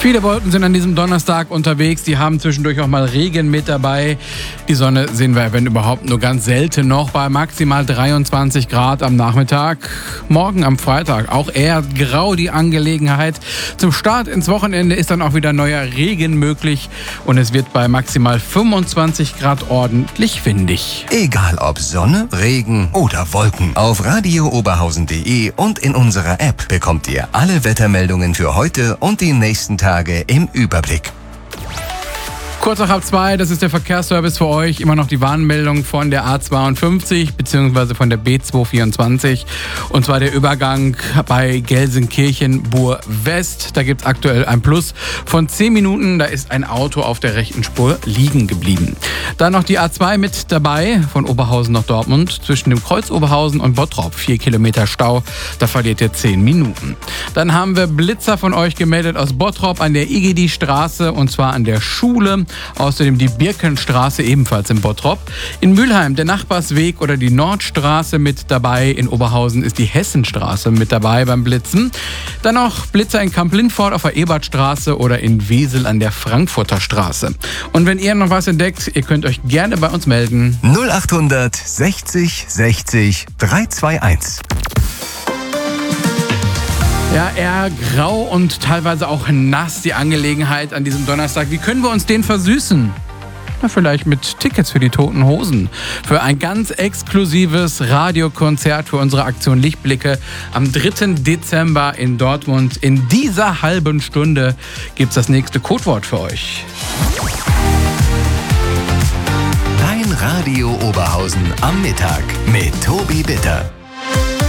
Viele Wolken sind an diesem Donnerstag unterwegs. Die haben zwischendurch auch mal Regen mit dabei. Die Sonne sehen wir, wenn überhaupt, nur ganz selten noch bei maximal 23 Grad am Nachmittag. Morgen am Freitag auch eher grau die Angelegenheit. Zum Start ins Wochenende ist dann auch wieder neuer Regen möglich. Und es wird bei maximal 25 Grad ordentlich windig. Egal ob Sonne, Regen oder Wolken. Auf radiooberhausen.de und in unserer App bekommt ihr alle Wettermeldungen für heute und die nächsten Tage im Überblick. Kurz nach 1:30, das ist der Verkehrsservice für euch. Immer noch die Warnmeldung von der A52 bzw. von der B224. Und zwar der Übergang bei Gelsenkirchen-Bur-West. Da gibt es aktuell ein Plus von 10 Minuten. Da ist ein Auto auf der rechten Spur liegen geblieben. Dann noch die A2 mit dabei, von Oberhausen nach Dortmund. Zwischen dem Kreuz Oberhausen und Bottrop 4 Kilometer Stau. Da verliert ihr 10 Minuten. Dann haben wir Blitzer von euch gemeldet aus Bottrop an der Igedi-Straße, und zwar an der Schule. Außerdem die Birkenstraße ebenfalls in Bottrop. In Mülheim der Nachbarsweg oder die Nordstraße mit dabei. In Oberhausen ist die Hessenstraße mit dabei beim Blitzen. Dann noch Blitzer in Kamp-Lindfort auf der Ebertstraße oder in Wesel an der Frankfurter Straße. Und wenn ihr noch was entdeckt, ihr könnt euch gerne bei uns melden. 0800 60 60 321. Ja, eher grau und teilweise auch nass die Angelegenheit an diesem Donnerstag. Wie können wir uns den versüßen? Na, vielleicht mit Tickets für die Toten Hosen. Für ein ganz exklusives Radiokonzert für unsere Aktion Lichtblicke am 3. Dezember in Dortmund. In dieser halben Stunde gibt's das nächste Codewort für euch. Dein Radio Oberhausen am Mittag mit Tobi Bitter.